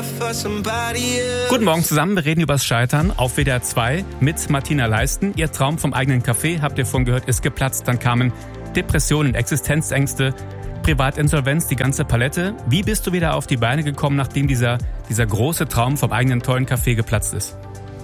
Guten Morgen zusammen, wir reden übers Scheitern auf WDR 2 mit Martina Leisten. Ihr Traum vom eigenen Café, habt ihr vorhin gehört, ist geplatzt. Dann kamen Depressionen, Existenzängste, Privatinsolvenz, die ganze Palette. Wie bist du wieder auf die Beine gekommen, nachdem dieser große Traum vom eigenen tollen Café geplatzt ist?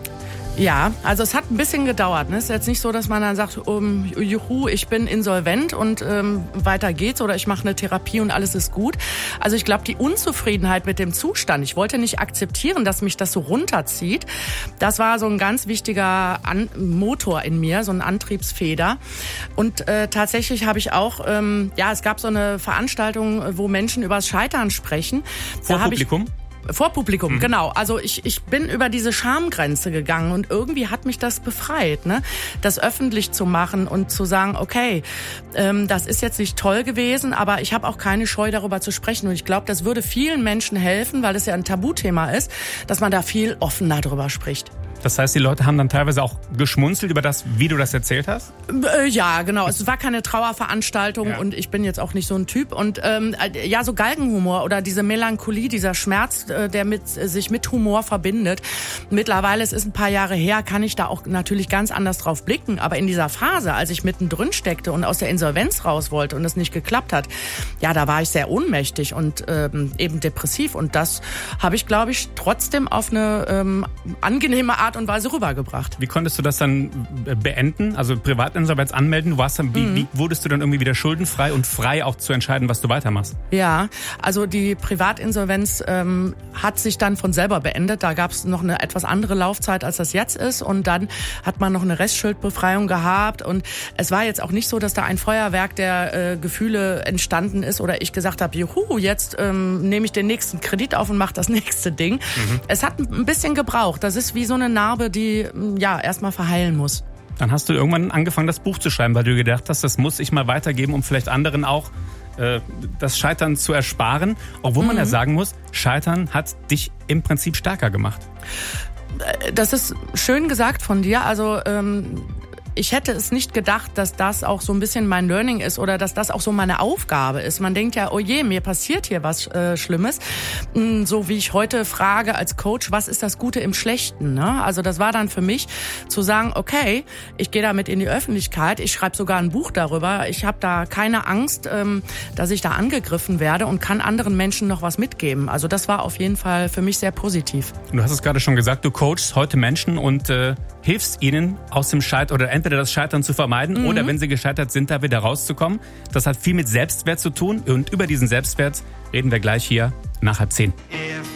Ja, also es hat ein bisschen gedauert. Es ist jetzt nicht so, dass man dann sagt, juhu, ich bin insolvent und weiter geht's oder ich mache eine Therapie und alles ist gut. Also ich glaube, die Unzufriedenheit mit dem Zustand, ich wollte nicht akzeptieren, dass mich das so runterzieht. Das war so ein ganz wichtiger Motor in mir, so eine Antriebsfeder. Und tatsächlich habe ich auch, es gab so eine Veranstaltung, wo Menschen übers Scheitern sprechen. Vor Publikum? Vor Publikum, genau. Also ich bin über diese Schamgrenze gegangen und irgendwie hat mich das befreit, ne? Das öffentlich zu machen und zu sagen, okay, das ist jetzt nicht toll gewesen, aber ich habe auch keine Scheu, darüber zu sprechen. Und ich glaube, das würde vielen Menschen helfen, weil es ja ein Tabuthema ist, dass man da viel offener drüber spricht. Das heißt, die Leute haben dann teilweise auch geschmunzelt über das, wie du das erzählt hast? Ja, genau. Es war keine Trauerveranstaltung und ich bin jetzt auch nicht so ein Typ. Und so Galgenhumor oder diese Melancholie, dieser Schmerz, der sich mit Humor verbindet. Mittlerweile, es ist ein paar Jahre her, kann ich da auch natürlich ganz anders drauf blicken. Aber in dieser Phase, als ich mittendrin steckte und aus der Insolvenz raus wollte und es nicht geklappt hat, ja, da war ich sehr ohnmächtig und eben depressiv. Und das habe ich, glaube ich, trotzdem auf eine angenehme Art und Weise rübergebracht. Wie konntest du das dann beenden? Also Privatinsolvenz anmelden? Wie wurdest du dann irgendwie wieder schuldenfrei und frei auch zu entscheiden, was du weitermachst? Ja, also die Privatinsolvenz hat sich dann von selber beendet. Da gab es noch eine etwas andere Laufzeit, als das jetzt ist. Und dann hat man noch eine Restschuldbefreiung gehabt. Und es war jetzt auch nicht so, dass da ein Feuerwerk der Gefühle entstanden ist oder ich gesagt habe, juhu, jetzt nehme ich den nächsten Kredit auf und mache das nächste Ding. Es hat ein bisschen gebraucht. Das ist wie so eine Narbe, die erstmal verheilen muss. Dann hast du irgendwann angefangen, das Buch zu schreiben, weil du gedacht hast, das muss ich mal weitergeben, um vielleicht anderen auch das Scheitern zu ersparen. Obwohl man ja sagen muss, Scheitern hat dich im Prinzip stärker gemacht. Das ist schön gesagt von dir. Also ich hätte es nicht gedacht, dass das auch so ein bisschen mein Learning ist oder dass das auch so meine Aufgabe ist. Man denkt ja, oh je, mir passiert hier was Schlimmes. So wie ich heute frage als Coach, was ist das Gute im Schlechten? Ne? Also das war dann für mich zu sagen, okay, ich gehe damit in die Öffentlichkeit, ich schreibe sogar ein Buch darüber, ich habe da keine Angst, dass ich da angegriffen werde und kann anderen Menschen noch was mitgeben. Also das war auf jeden Fall für mich sehr positiv. Du hast es gerade schon gesagt, du coachst heute Menschen und hilfst ihnen aus dem Scheitern oder entweder das Scheitern zu vermeiden oder wenn sie gescheitert sind, da wieder rauszukommen. Das hat viel mit Selbstwert zu tun und über diesen Selbstwert reden wir gleich hier nach 9:30.